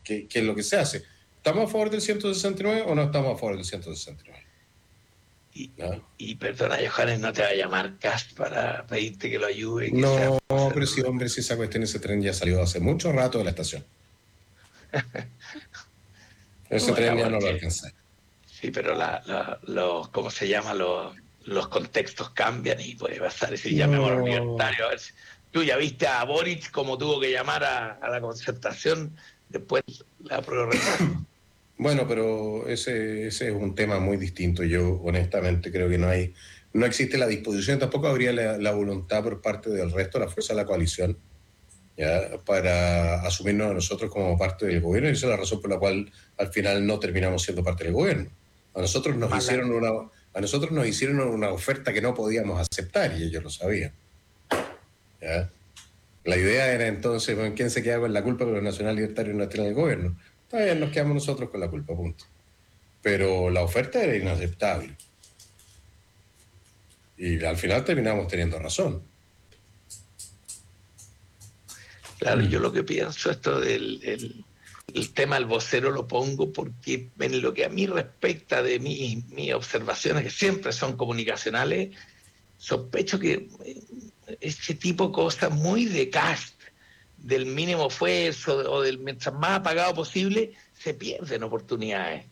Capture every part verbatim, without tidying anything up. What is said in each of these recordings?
qué, qué es lo que se hace. ¿Estamos a favor del ciento sesenta y nueve o no estamos a favor del ciento sesenta y nueve? Y, y perdona, Johannes, no te va a llamar Kast para pedirte que lo ayude. Que no, sea, pero sí, hombre, si esa cuestión, ese tren ya salió hace mucho rato de la estación. Ese bueno, tren ya no lo porque, alcanza. sí, pero la, la, los, ¿cómo se llama? Los, los contextos cambian y puede pasar ese llamémoslo No. libertario. A ver si, tú ya viste a Boric como tuvo que llamar a, a la concertación después la prorrogación. Bueno, pero ese, ese es un tema muy distinto. Yo honestamente creo que no hay, no existe la disposición, tampoco habría la, la voluntad por parte del resto de la fuerza de la coalición, ¿ya?, para asumirnos a nosotros como parte del gobierno, y esa es la razón por la cual al final no terminamos siendo parte del gobierno. A nosotros nos Mala. hicieron una, a nosotros nos hicieron una oferta que no podíamos aceptar y ellos lo sabían. ¿Ya? La idea era entonces, ¿con quién se queda con la culpa que los nacional libertarios no estén en el gobierno? Todavía nos quedamos nosotros con la culpa, punto. Pero la oferta era inaceptable. Y al final terminamos teniendo razón. Claro, yo lo que pienso, esto del el, el tema del vocero lo pongo porque en lo que a mí respecta de mis, mis observaciones, que siempre son comunicacionales, sospecho que ese tipo de cosas muy de Kast, del mínimo esfuerzo o del mientras más apagado posible, se pierden oportunidades.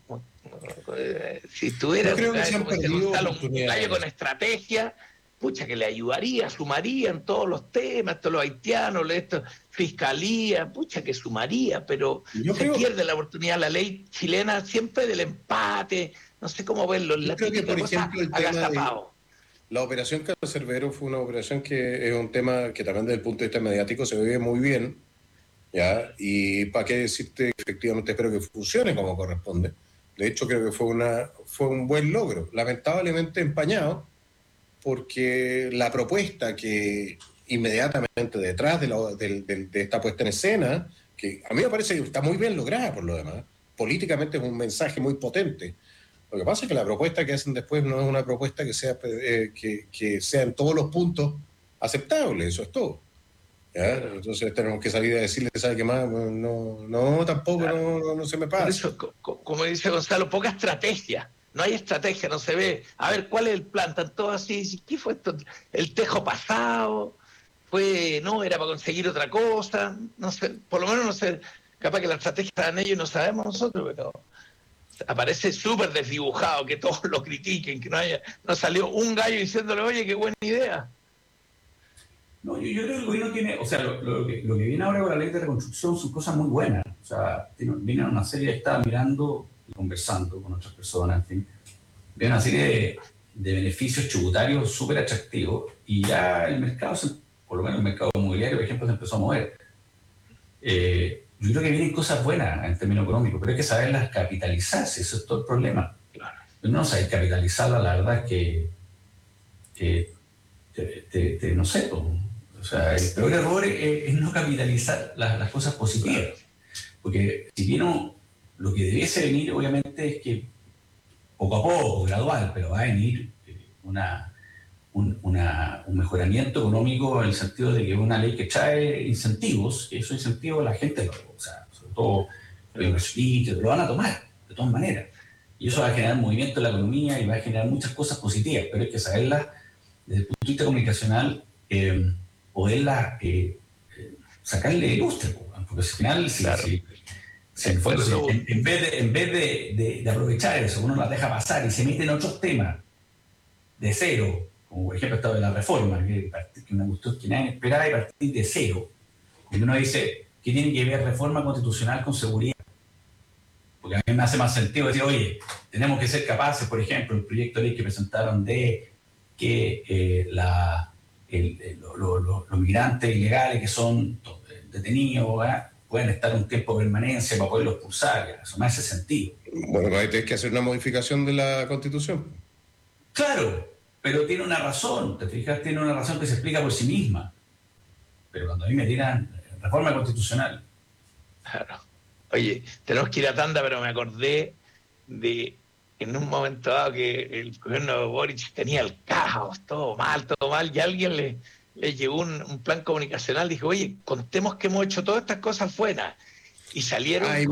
Si tuviera Yo creo un que se gallo, han como dice perdido Gonzalo, un gallo oportunidades. con estrategia, pucha, que le ayudaría, sumaría en todos los temas, esto los haitianos, esto, fiscalía, pucha, que sumaría, pero Yo se creo, pierde la oportunidad, la ley chilena siempre del empate, no sé cómo verlo, yo la creo que, típica por cosa ejemplo, el tema de agazapado. la operación Cancerbero fue una operación que es un tema que también desde el punto de vista mediático se ve muy bien, ¿ya? Y para qué decirte, efectivamente espero que funcione como corresponde. De hecho, creo que fue, una, fue un buen logro, lamentablemente empañado, porque la propuesta que inmediatamente detrás de, la, de, de, de esta puesta en escena, que a mí me parece que está muy bien lograda por lo demás, políticamente es un mensaje muy potente. Lo que pasa es que la propuesta que hacen después no es una propuesta que sea, eh, que, que sea en todos los puntos aceptable, eso es todo. ¿Ya? Entonces tenemos que salir a decirle, ¿sabe qué más? No, no tampoco, Claro. no, no, no se me Por pasa. eso, co co como dice Gonzalo, poca estrategia. No hay estrategia, no se ve. A ver, ¿cuál es el plan? Están todos así. ¿Qué fue esto? ¿El tejo pasado? Fue, no, era para conseguir otra cosa. No sé, por lo menos no sé. Capaz que la estrategia está en ellos y no sabemos nosotros, pero aparece súper desdibujado, que todos lo critiquen, que no haya, no salió un gallo diciéndole, oye, qué buena idea. No, yo, yo creo que el gobierno tiene, o sea, lo, lo, que, lo que viene ahora con la ley de reconstrucción son cosas muy buenas. O sea, tiene, viene una serie, estaba mirando y conversando con otras personas, en fin, viene una serie de, de beneficios tributarios súper atractivos y ya el mercado, se, por lo menos el mercado inmobiliario, por ejemplo, se empezó a mover. Eh, yo creo que vienen cosas buenas en términos económicos, pero hay que saberlas capitalizarse, eso es todo el problema. Claro. No sabes capitalizarla, la verdad es que, que te, te, te, no sé, o sea, el peor error es, es no capitalizar las, las cosas positivas. Porque si bien no, lo que debiese venir, obviamente, es que poco a poco, gradual, pero va a venir una, un, una, un mejoramiento económico en el sentido de que es una ley que trae incentivos, que esos incentivos la gente, o sea, sobre todo los inversionistas, lo van a tomar, de todas maneras. Y eso va a generar movimiento en la economía y va a generar muchas cosas positivas, pero hay que saberlas desde el punto de vista comunicacional, eh, poderla eh, eh, sacarle lustre, porque al final, si, Claro. si, si en, fondo, si, en, en vez, de, en vez de, de, de aprovechar eso, uno las deja pasar y se mete en otros temas de cero, como por ejemplo esto de la reforma, que es una cuestión que nadie esperaba y partir de cero. Cuando uno dice, ¿qué tiene que ver reforma constitucional con seguridad? Porque a mí me hace más sentido decir, oye, tenemos que ser capaces, por ejemplo, el proyecto de ley que presentaron de que eh, la, el, el, lo, lo, los migrantes ilegales que son detenidos ¿eh? pueden estar un tiempo de permanencia para poderlos expulsar. ¿eh? Eso me hace sentido. Bueno, ahí tienes que hacer una modificación de la Constitución. Claro, pero tiene una razón, te fijas, tiene una razón que se explica por sí misma. Pero cuando a mí me tiran reforma constitucional. Claro. Oye, tenemos que ir a tanda, pero me acordé de en un momento dado que el gobierno de Boric tenía el caos, todo mal, todo mal, y alguien le, le llegó un, un plan comunicacional, dijo, oye, contemos que hemos hecho todas estas cosas buenas, y salieron... Ay,